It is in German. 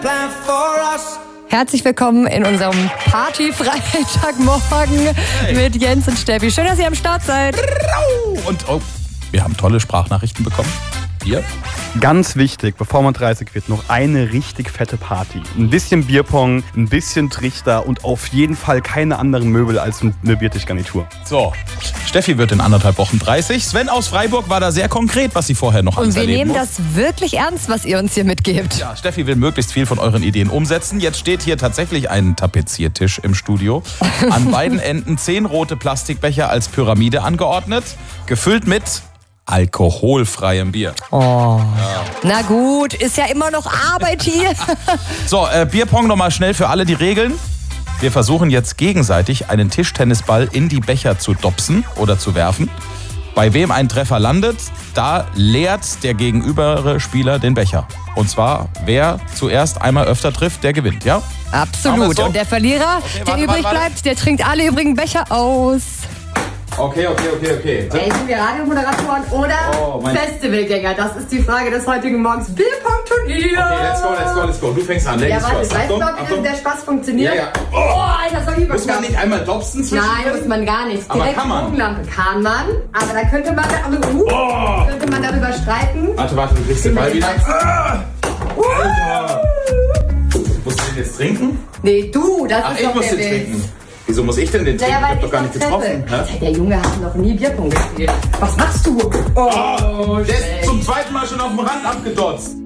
Herzlich willkommen in unserem Party-Freitagmorgen mit Jens und Steffi. Schön, dass ihr am Start seid. Und wir haben tolle Sprachnachrichten bekommen. Bier. Ganz wichtig, bevor man 30 wird, noch eine richtig fette Party. Ein bisschen Bierpong, ein bisschen Trichter und auf jeden Fall keine anderen Möbel als eine Biertischgarnitur. So, Steffi wird in 1,5 Wochen 30. Sven aus Freiburg war da sehr konkret, was sie vorher noch alles erleben muss. Und wir nehmen das wirklich ernst, was ihr uns hier mitgebt. Ja, Steffi will möglichst viel von euren Ideen umsetzen. Jetzt steht hier tatsächlich ein Tapeziertisch im Studio. An beiden Enden 10 rote Plastikbecher als Pyramide angeordnet, gefüllt mit alkoholfreiem Bier. Oh. Ja. Na gut, ist ja immer noch Arbeit hier. So, Bierpong nochmal schnell für alle die Regeln. Wir versuchen jetzt gegenseitig einen Tischtennisball in die Becher zu dopsen oder zu werfen. Bei wem ein Treffer landet, da leert der gegenübere Spieler den Becher. Und zwar, wer zuerst einmal öfter trifft, der gewinnt, ja? Absolut. So? Und der Verlierer, der übrig bleibt, der trinkt alle übrigen Becher aus. Okay. Sind wir Radiomoderatoren oder Festivalgänger? Das ist die Frage des heutigen Morgens. Bierpong-Turnier! Okay, let's go. Du fängst an. Ja, warte, weißt du noch, wie der Spaß funktioniert? Ja. Alter, das muss man nicht einmal dopsen zwischen? Nein, muss man gar nicht. Aber direkt kann man? Bogenlampe kann man, aber da könnte man, darüber streiten. Warte, du kriegst den Ball wieder. Alter! Musst du den jetzt trinken? Nee, du, das ist doch der Witz. Trinken. Wieso muss ich denn den trinken? Ich hab doch gar nicht getroffen. Der Junge hat noch nie Bierpong gespielt. Was machst du? Der ist zum zweiten Mal schon auf dem Rand abgedotzt.